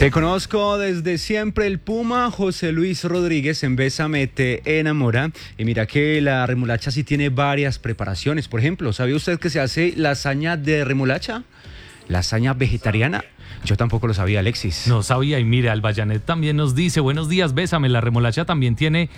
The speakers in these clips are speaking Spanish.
Te conozco desde siempre, el Puma José Luis Rodríguez en Bésame te enamora. Y mira que la remolacha sí tiene varias preparaciones. Por ejemplo, ¿sabía usted que se hace lasaña de remolacha? ¿Lasaña vegetariana? Yo tampoco lo sabía, Alexis. No sabía, y mira, Albayanet también nos dice, buenos días, Bésame, la remolacha también tiene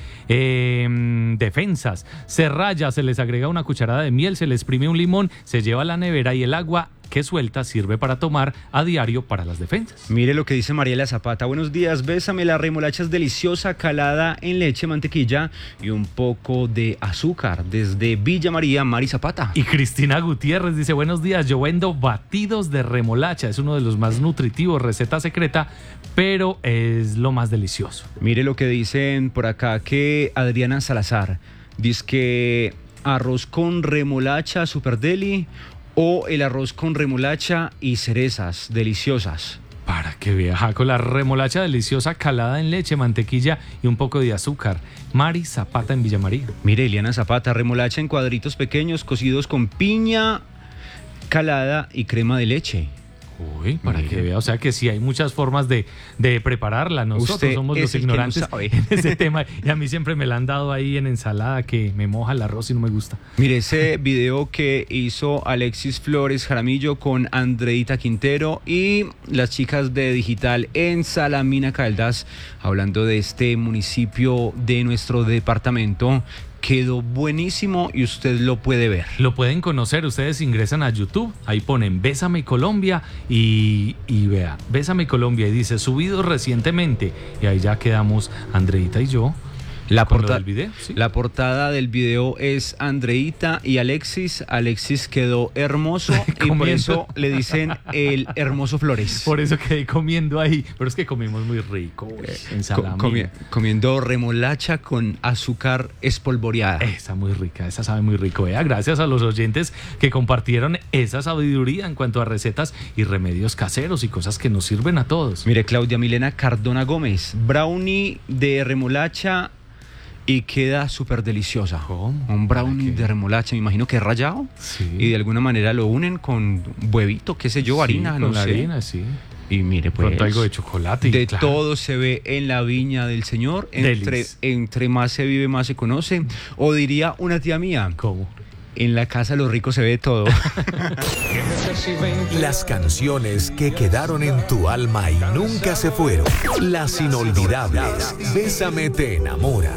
defensas. Se raya, se les agrega una cucharada de miel, se le exprime un limón, se lleva a la nevera y el agua que suelta sirve para tomar a diario para las defensas. Mire lo que dice Mariela Zapata. Buenos días, Bésame, la remolacha es deliciosa, calada en leche, mantequilla y un poco de azúcar. Desde Villa María, Mari Zapata. Y Cristina Gutiérrez dice, buenos días, yo vendo batidos de remolacha, es uno de los más nutritivos, receta secreta, pero es lo más delicioso. Mire lo que dicen por acá, que Adriana Salazar dice que arroz con remolacha super deli, o el arroz con remolacha y cerezas deliciosas. Para que vea, con la remolacha deliciosa calada en leche, mantequilla y un poco de azúcar. Mari Zapata en Villa María. Mire, Eliana Zapata, remolacha en cuadritos pequeños cocidos con piña calada y crema de leche. Uy, para que vea, o sea que sí hay muchas formas de prepararla. Nosotros Usted somos los ignorantes en ese tema, y a mí siempre me la han dado ahí en ensalada que me moja el arroz y no me gusta. Mire ese video que hizo Alexis Flores Jaramillo con Andreita Quintero y las chicas de Digital en Salamina Caldas, hablando de este municipio de nuestro departamento. Quedó buenísimo y usted lo puede ver. Lo pueden conocer, ustedes ingresan a YouTube, ahí ponen Bésame Colombia y vea, Bésame Colombia y dice subido recientemente, y ahí ya quedamos Andreita y yo. La portada del video es Andreita y Alexis. Alexis quedó hermoso y por eso le dicen el hermoso Flores. Por eso quedé comiendo ahí. Pero es que comimos muy rico, en Salamina. Comiendo remolacha con azúcar espolvoreada. Esa muy rica, esa sabe muy rico. Gracias a los oyentes que compartieron esa sabiduría en cuanto a recetas y remedios caseros y cosas que nos sirven a todos. Mire, Claudia Milena Cardona Gómez, brownie de remolacha y queda súper deliciosa. ¿Cómo? Un brownie de remolacha, me imagino que es rallado. Sí. Y de alguna manera lo unen con huevito, qué sé yo, harina, sí, no con sé. harina, sí. Y mire, pues. Pronto algo de chocolate. De claro. todo se ve en la viña del Señor. Entre más se vive, más se conoce. O diría una tía mía. ¿Cómo? En la casa de los ricos se ve todo. Las canciones que quedaron en tu alma y nunca se fueron. Las inolvidables. Bésame te enamora.